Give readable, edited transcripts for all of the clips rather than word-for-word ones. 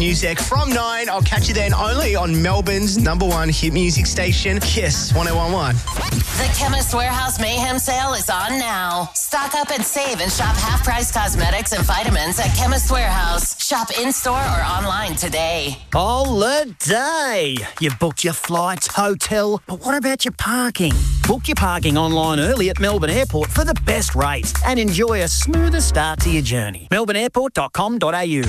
Music from 9. I'll catch you then only on Melbourne's #1 hit music station, Kiss 101.1. The Chemist Warehouse Mayhem Sale is on now. Stock up and save and shop half-price cosmetics and vitamins at Chemist Warehouse. Shop in-store or online today. Holiday! You've booked your flights, hotel, but what about your parking? Book your parking online early at Melbourne Airport for the best rates and enjoy a smoother start to your journey. melbourneairport.com.au.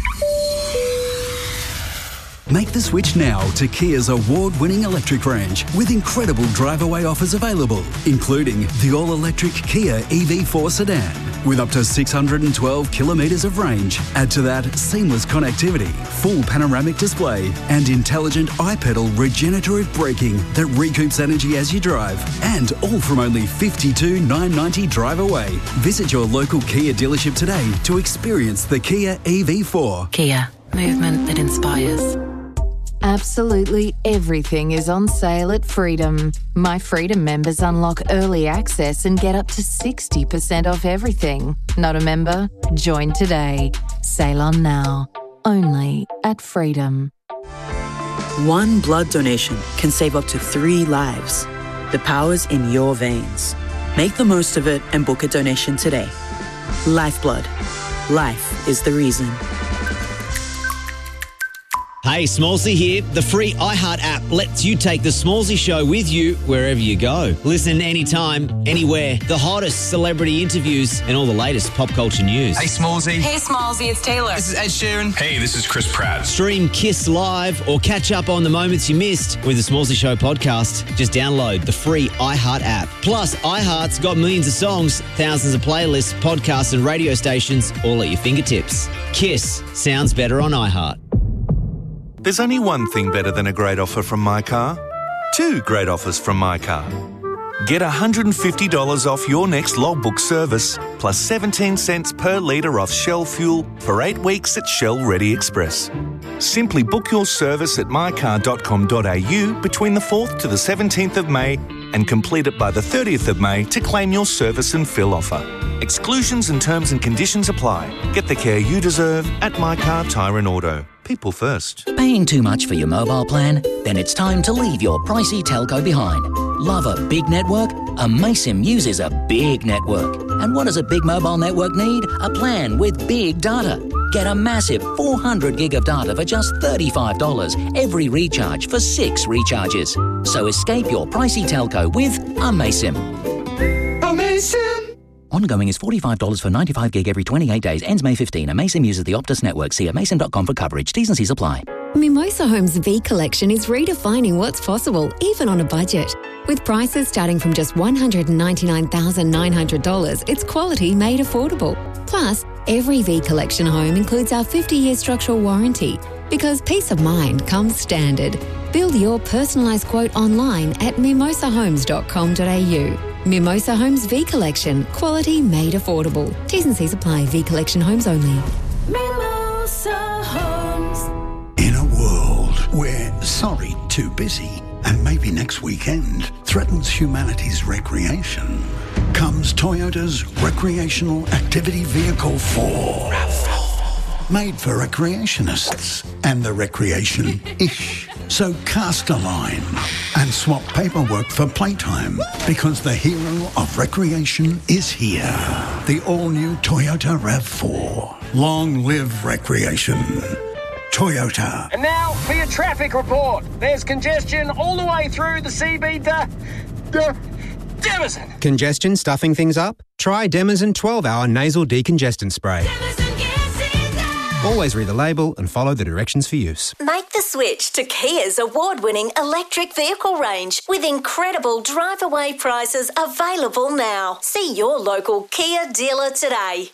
Make the switch now to Kia's award-winning electric range with incredible drive-away offers available, including the all-electric Kia EV4 sedan with up to 612 kilometres of range. Add to that seamless connectivity, full panoramic display and intelligent iPedal regenerative braking that recoups energy as you drive. And all from only $52,990 drive away. Visit your local Kia dealership today to experience the Kia EV4. Kia, movement that inspires. Absolutely everything is on sale at Freedom. My Freedom members unlock early access and get up to 60% off everything. Not a member? Join today. Sale on now. Only at Freedom. One blood donation can save up to 3 lives. The power's in your veins. Make the most of it and book a donation today. Lifeblood. Life is the reason. Hey, Smallsy here. The free iHeart app lets you take the Smallsy show with you wherever you go. Listen anytime, anywhere. The hottest celebrity interviews and all the latest pop culture news. Hey, Smallsy. Hey, Smallsy, it's Taylor. This is Ed Sheeran. Hey, this is Chris Pratt. Stream Kiss Live or catch up on the moments you missed with the Smallsy Show podcast. Just download the free iHeart app. Plus, iHeart's got millions of songs, thousands of playlists, podcasts and radio stations all at your fingertips. Kiss sounds better on iHeart. There's only one thing better than a great offer from My Car. 2 great offers from My Car. Get $150 off your next logbook service, plus 17 cents per litre off Shell fuel for 8 weeks at Shell Ready Express. Simply book your service at mycar.com.au between the 4th to the 17th of May and complete it by the 30th of May to claim your service and fill offer. Exclusions and terms and conditions apply. Get the care you deserve at My Car Tyre and Auto. People first. Paying too much for your mobile plan? Then it's time to leave your pricey telco behind. Love a big network? Amaysim uses a big network. And what does a big mobile network need? A plan with big data. Get a massive 400 gig of data for just $35 every recharge for 6 recharges. So escape your pricey telco with Amaysim. Amaysim! Ongoing is $45 for 95 gig every 28 days. Ends May 15. Amaysim uses the Optus network. See amaysim.com for coverage. T's and C's apply. Mimosa Homes V Collection is redefining what's possible, even on a budget. With prices starting from just $199,900, it's quality made affordable. Plus, every V Collection home includes our 50-year structural warranty, because peace of mind comes standard. Build your personalised quote online at mimosahomes.com.au. Mimosa Homes V Collection. Quality made affordable. T's and C's apply. V Collection homes only. Mimosa Homes. In a world where sorry, too busy, and maybe next weekend threatens humanity's recreation, comes Toyota's Recreational Activity Vehicle 4. Made for recreationists and the recreation-ish. So cast a line and swap paperwork for playtime, because the hero of recreation is here. The all-new Toyota RAV4. Long live recreation. Toyota. And now for your traffic report. There's congestion all the way through the CBD. Demazin. Congestion stuffing things up? Try Demazin 12-hour nasal decongestant spray. Always read the label and follow the directions for use. Make the switch to Kia's award-winning electric vehicle range with incredible drive-away prices available now. See your local Kia dealer today.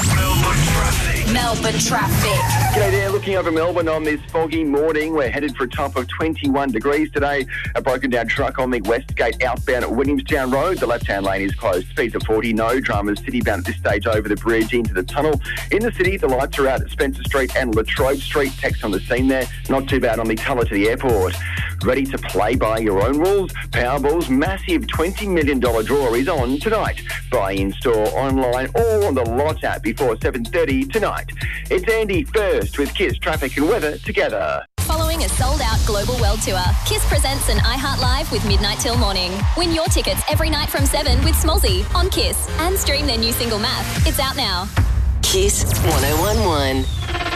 Melbourne traffic. G'day there, looking over Melbourne on this foggy morning. We're headed for a top of 21 degrees today. A broken down truck on the Westgate outbound at Williamstown Road. The left-hand lane is closed. Speeds of 40, no dramas. City-bound at this stage over the bridge into the tunnel. In the city, the lights are out at Spencer Street and Latrobe Street. Text on the scene there. Not too bad on the Tulla to the airport. Ready to play by your own rules? Powerball's massive $20 million draw is on tonight. Buy in-store, online or on the Lot app before 7:30 tonight. It's Andy first with Kiss Traffic and Weather together. Following a sold-out global world tour, Kiss presents an iHeart Live with Midnight Till Morning. Win your tickets every night from 7 with Smallzy on Kiss and stream their new single Math. It's out now. Kiss 1011.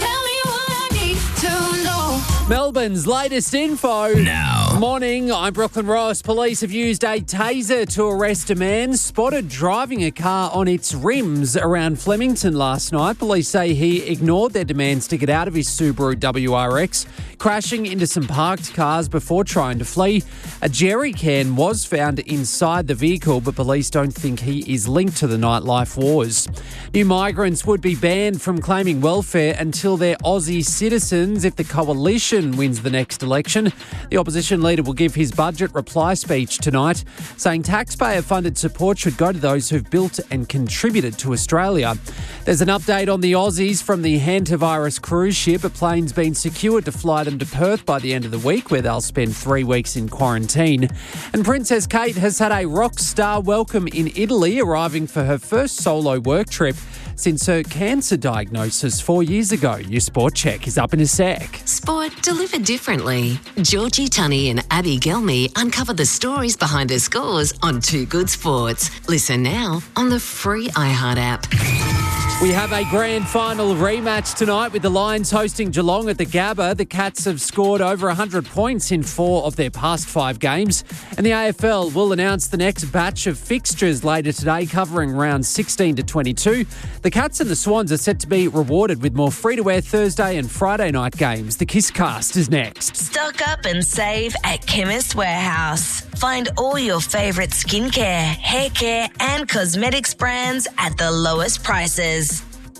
Melbourne's latest info. Now. Morning, I'm Brooklyn Ross. Police have used a taser to arrest a man spotted driving a car on its rims around Flemington last night. Police say he ignored their demands to get out of his Subaru WRX, crashing into some parked cars before trying to flee. A jerry can was found inside the vehicle, but police don't think he is linked to the nightlife wars. New migrants would be banned from claiming welfare until they're Aussie citizens if the coalition wins the next election. The opposition leader will give his budget reply speech tonight, saying taxpayer-funded support should go to those who've built and contributed to Australia. There's an update on the Aussies from the Hantavirus cruise ship. A plane's been secured to fly them to Perth by the end of the week, where they'll spend 3 weeks in quarantine. And Princess Kate has had a rock star welcome in Italy, arriving for her first solo work trip since her cancer diagnosis 4 years ago. Your Sport Check is up in a sec. Sport delivered differently. Georgie Tunney and Abby Gelmy uncover the stories behind their scores on Too Good Sports. Listen now on the free iHeart app. We have a grand final rematch tonight with the Lions hosting Geelong at the Gabba. The Cats have scored over 100 points in 4 of their past 5 games. And the AFL will announce the next batch of fixtures later today, covering rounds 16 to 22. The Cats and the Swans are set to be rewarded with more free-to-air Thursday and Friday night games. The Kisscast is next. Stock up and save at Chemist Warehouse. Find all your favourite skincare, hair care and cosmetics brands at the lowest prices.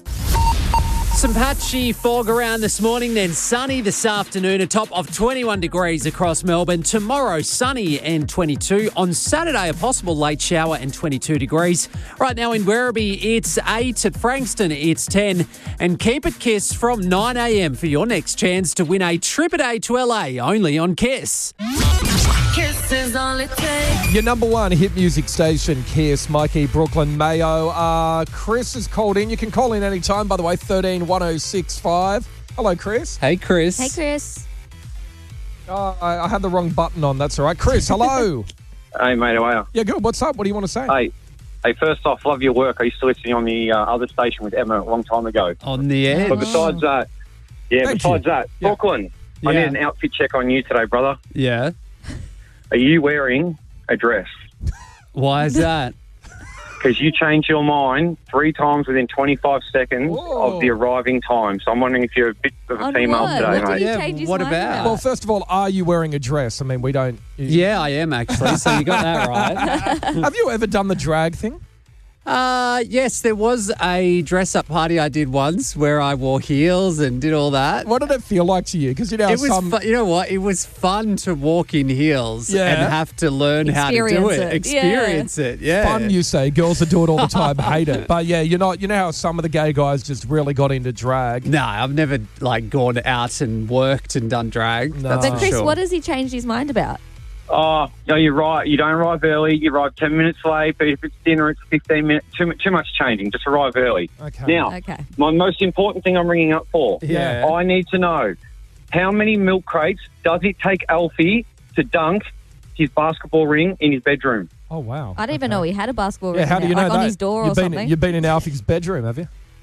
Some patchy fog around this morning, then sunny this afternoon, a top of 21 degrees across Melbourne. Tomorrow, sunny and 22. On Saturday, a possible late shower and 22 degrees. Right now in Werribee, it's 8. At Frankston, it's 10. And keep it Kiss from 9 a.m. for your next chance to win a trip a day to LA, only on Kiss. Kiss is all it takes. Your number one hit music station, Kiss. Mikey, Brooklyn, Mayo. Chris has called in. You can call in any time, by the way, 131065. Hello, Chris. Hey, Chris. Hey, Chris. I had the wrong button on. That's all right. Chris, hello. Hey, mate, how are you? Yeah, good. What's up? What do you want to say? Hey, first off, love your work. I used to listen on the other station with Emma a long time ago. On the edge. But besides that, Brooklyn, I need an outfit check on you today, brother. Yeah. Are you wearing a dress? Why is that? Because you changed your mind 3 times within 25 seconds of the arriving time. So I'm wondering if you're a bit of a female today, mate. What about? Well, first of all, are you wearing a dress? I mean, we don't... Yeah, I am actually, so you got that right. Have you ever done the drag thing? Yes, there was a dress-up party I did once where I wore heels and did all that. What did it feel like to you? Because you know, you know what? It was fun to walk in heels and have to learn how to do it. Experience it. Yeah. Fun, you say. Girls that do it all the time hate it. But yeah, you know how some of the gay guys just really got into drag. No, I've never gone out and worked and done drag. No. That's But for Chris, sure. what has he changed his mind about? Oh, no, you're right. You don't arrive early. You arrive 10 minutes late. But if it's dinner, it's 15 minutes. Too much changing. Just arrive early. Okay. Now, my most important thing I'm ringing up for. Yeah. I need to know, how many milk crates does it take Alfie to dunk his basketball ring in his bedroom? Oh, wow. I didn't even know he had a basketball Yeah, ring how do you know like that? on his door or something. You've been in Alfie's bedroom, have you?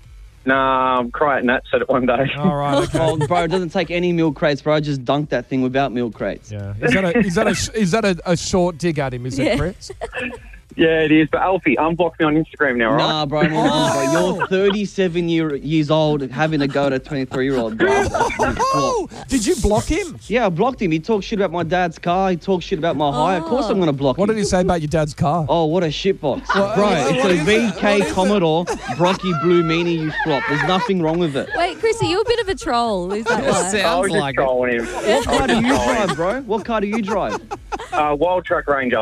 Nah, Crichton Nat said it one day. All right, okay. Oh, bro, it doesn't take any milk crates, bro. I just dunked that thing without milk crates. Yeah. Is that a short dig at him, is it, Chris? Yeah, it is. But Alfie, unblock me on Instagram now, all right? Nah, bro, you're 37 years old having a go at a 23-year-old, bro. Oh, did you block him? Yeah, I blocked him. He talked shit about my dad's car. He talked shit about my hire. Of course I'm going to block him. What did he say about your dad's car? Oh, what a shitbox. What- Bro, what it's is a VK Commodore Brocky Blue Meanie you flop. There's nothing wrong with it. Wait, Chris, are you a bit of a troll? Is that why? I was just trolling him. What car do you drive, bro? What car do you drive? Wild Track Ranger.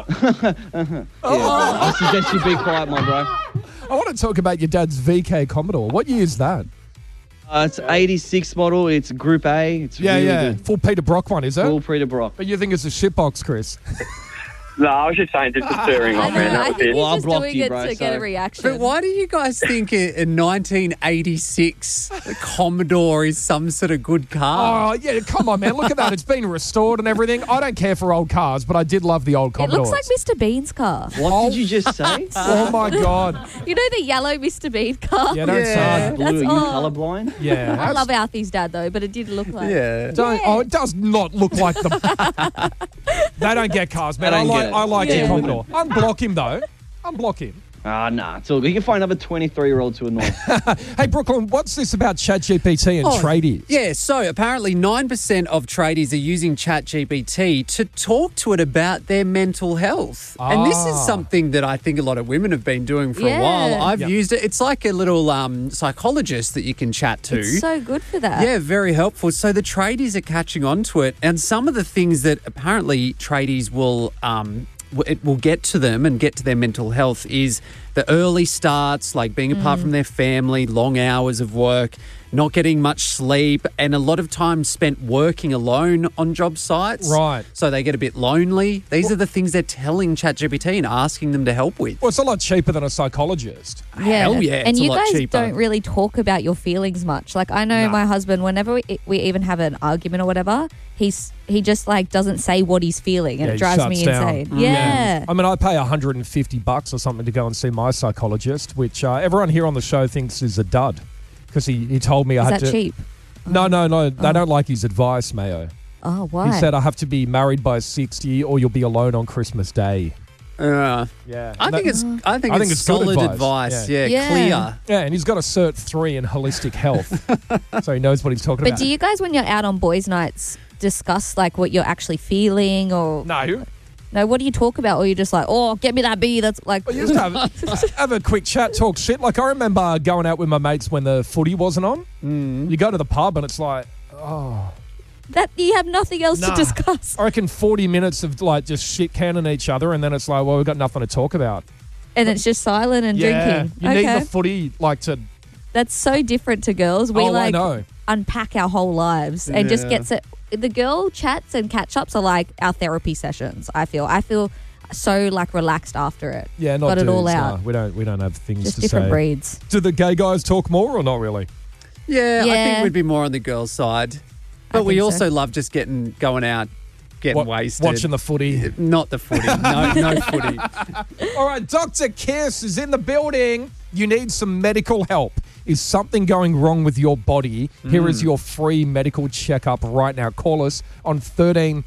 I suggest you be quiet, my bro. I want to talk about your dad's VK Commodore. What year is that? It's 86 model. It's Group A. It's really good. Full Peter Brock one, is it? Full Peter Brock. But you think it's a shitbox, Chris? No, I was just saying, just a stirring off, man. That was it. He's just doing it to get a reaction. But why do you guys think in 1986 the Commodore is some sort of good car? Oh, yeah, come on, man. Look at that. It's been restored and everything. I don't care for old cars, but I did love the old It Commodores. looks like Mr. Bean's car. What did you just say? Oh, my God. You know the yellow Mr. Bean car? Yeah, don't say it. Blue, are you oh. colourblind? Yeah. I love Alfie's dad though, but it did look like. Oh, it does not look like them. They don't get cars, man. I like the Commodore. Unblock him, though. Unblock him. Nah, it's all good. You can find another 23-year-old to annoy. Hey, Brooklyn, what's this about ChatGPT and tradies? Yeah, so apparently 9% of tradies are using ChatGPT to talk to it about their mental health. And this is something that I think a lot of women have been doing for a while. I've used it. It's like a little psychologist that you can chat to. It's so good for that. Yeah, very helpful. So the tradies are catching on to it. And some of the things that apparently tradies will it will get to them and get to their mental health is the early starts, like being apart from their family, long hours of work, not getting much sleep, and a lot of time spent working alone on job sites. Right. So they get a bit lonely. These are the things they're telling ChatGPT and asking them to help with. Well, it's a lot cheaper than a psychologist. Yeah. Hell yeah, And it's you a lot guys cheaper. don't really talk about your feelings much. Like I know my husband, whenever we even have an argument or whatever, he just like doesn't say what he's feeling, and it drives me insane. Yeah. I mean, I pay $150 or something to go and see my psychologist, which everyone here on the show thinks is a dud because he told me I had to. Is that cheap? No. They don't like his advice, Mayo. Oh, why? He said I have to be married by 60 or you'll be alone on Christmas Day. Yeah. I think it's solid good advice. Yeah. Clear. Yeah, and he's got a Cert 3 in holistic health, so he knows what he's talking But about. do you guys, when you're out on boys' nights, discuss like what you're actually feeling or? No, what do you talk about? Or you're just like, oh, get me that beer. That's like. Well, you just have a quick chat, talk shit. Like I remember going out with my mates when the footy wasn't on. You go to the pub and it's like, oh. That you have nothing else to discuss. I reckon 40 minutes of like just shit canning each other, and then it's like, well, we've got nothing to talk about. And it's just silent and drinking. You need the footy like to. That's so different to girls. We I know. Unpack our whole lives and just gets it. The girl chats and catch-ups are like our therapy sessions, I feel so like relaxed after it. Yeah, not got dudes, it all out. No, we don't have things Just to different say. breeds. Do the gay guys talk more or not really? Yeah, I think we'd be more on the girls' side. But we also love just going out, getting wasted. Watching the footy. Not the footy. No footy. All right, Dr. Kiss is in the building. You need some medical help. Is something going wrong with your body? Here is your free medical checkup right now. Call us on 13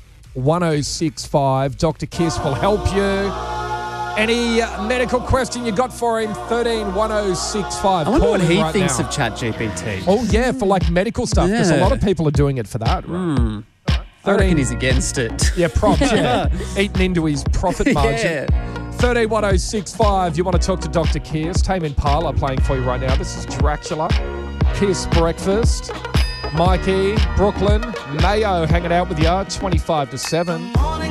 1065. Dr. Kiss will help you. Any medical question you got for him, 13 1065. I wonder what he right thinks now. of ChatGPT. Oh, yeah, for like medical stuff, because a lot of people are doing it for that. Right? I reckon he's against it. Yeah, props, yeah. Eating into his profit margin. 13 1065. You want to talk to Dr. Kiss? Tame Impala playing for you right now. This is Dracula. Kiss Breakfast. Mikey, Brooklyn, Mayo hanging out with you, 25 to 7.